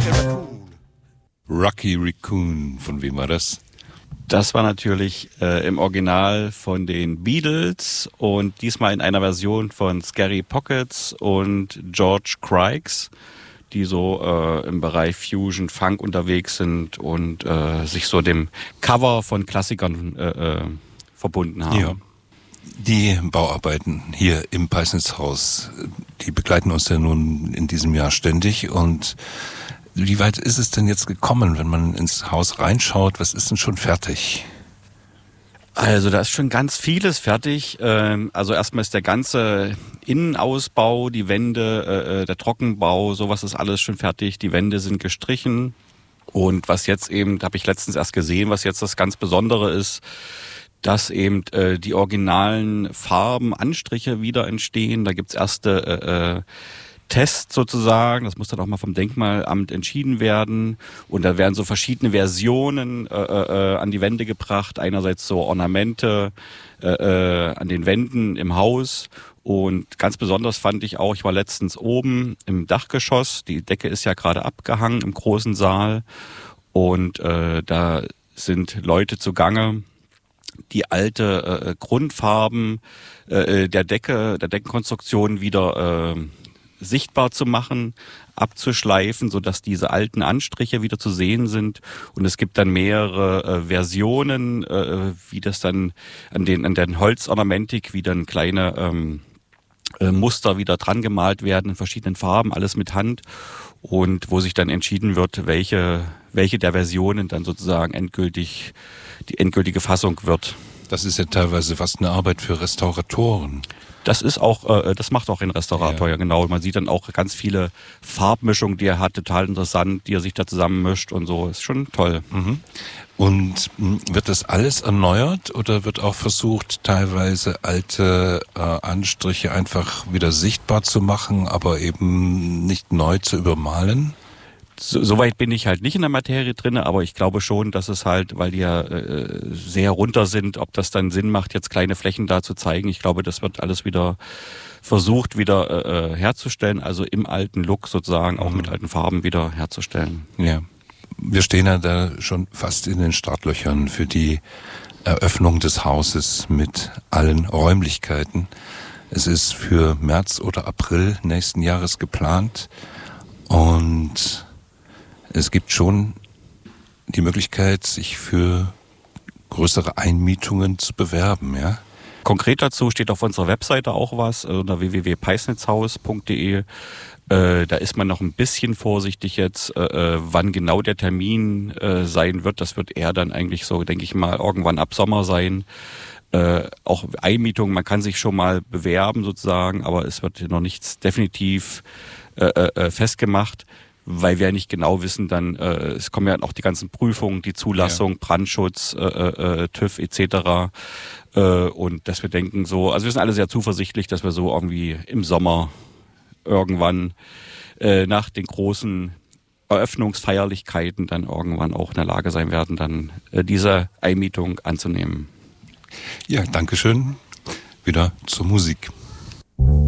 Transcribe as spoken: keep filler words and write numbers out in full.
Raccoon. Rocky Raccoon, von wem war das? Das war natürlich äh, im Original von den Beatles und diesmal in einer Version von Scary Pockets und George Craigs, die so äh, im Bereich Fusion Funk unterwegs sind und äh, sich so dem Cover von Klassikern äh, äh, verbunden haben. Ja. Die Bauarbeiten hier im Peisnitzhaus, die begleiten uns ja nun in diesem Jahr ständig. Und wie weit ist es denn jetzt gekommen, wenn man ins Haus reinschaut? Was ist denn schon fertig? Also da ist schon ganz vieles fertig. Also erstmal ist der ganze Innenausbau, die Wände, der Trockenbau, sowas ist alles schon fertig. Die Wände sind gestrichen. Und was jetzt eben, habe ich letztens erst gesehen, was jetzt das ganz Besondere ist, dass eben äh, die originalen Farben, Anstriche wieder entstehen. Da gibt's erste äh, Tests sozusagen. Das muss dann auch mal vom Denkmalamt entschieden werden. Und da werden so verschiedene Versionen äh, äh, an die Wände gebracht. Einerseits so Ornamente äh, äh, an den Wänden im Haus. Und ganz besonders fand ich auch, ich war letztens oben im Dachgeschoss. Die Decke ist ja gerade abgehangen im großen Saal. Und äh, da sind Leute zugange, die alte äh, Grundfarben äh, der Decke, der Deckenkonstruktion wieder äh, sichtbar zu machen, abzuschleifen, so dass diese alten Anstriche wieder zu sehen sind. Und es gibt dann mehrere äh, Versionen, äh, wie das dann an den an den Holzornamentik, wie dann kleine ähm, äh, Muster wieder dran gemalt werden in verschiedenen Farben, alles mit Hand. Und wo sich dann entschieden wird, welche welche der Versionen dann sozusagen endgültig die endgültige Fassung wird. Das ist ja teilweise fast eine Arbeit für Restauratoren. Das ist auch, äh, das macht auch ein Restaurator, ja. ja genau. Man sieht dann auch ganz viele Farbmischungen, die er hat, total interessant, die er sich da zusammenmischt und so. Ist schon toll. Mhm. Und mh, wird das alles erneuert oder wird auch versucht, teilweise alte äh, Anstriche einfach wieder sichtbar zu machen, aber eben nicht neu zu übermalen? So, so weit bin ich halt nicht in der Materie drin, aber ich glaube schon, dass es halt, weil die ja äh, sehr runter sind, ob das dann Sinn macht, jetzt kleine Flächen da zu zeigen. Ich glaube, das wird alles wieder versucht, wieder äh, herzustellen, also im alten Look sozusagen, auch mhm. mit alten Farben wieder herzustellen. Ja, wir stehen ja da schon fast in den Startlöchern für die Eröffnung des Hauses mit allen Räumlichkeiten. Es ist für März oder April nächsten Jahres geplant und es gibt schon die Möglichkeit, sich für größere Einmietungen zu bewerben, ja? Konkret dazu steht auf unserer Webseite auch was, unter w w w punkt peisnitzhaus punkt d e. Äh, da ist man noch ein bisschen vorsichtig jetzt, äh, wann genau der Termin äh, sein wird. Das wird eher dann eigentlich so, denke ich mal, irgendwann ab Sommer sein. Äh, auch Einmietungen, man kann sich schon mal bewerben sozusagen, aber es wird noch nichts definitiv äh, äh, festgemacht. Weil wir ja nicht genau wissen, dann äh, es kommen ja auch die ganzen Prüfungen, die Zulassung, ja. Brandschutz, äh, äh, TÜV et cetera. Äh, und dass wir denken so, also wir sind alle sehr zuversichtlich, dass wir so irgendwie im Sommer irgendwann äh, nach den großen Eröffnungsfeierlichkeiten dann irgendwann auch in der Lage sein werden, dann äh, diese Einmietung anzunehmen. Ja, danke schön. Wieder zur Musik.